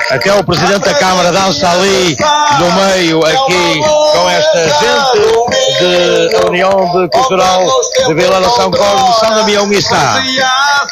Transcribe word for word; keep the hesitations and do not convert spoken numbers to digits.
Até o Presidente da Câmara dança ali no meio, aqui, com esta gente da União de Cultural de Vila de São Cosme, São Damião Missa.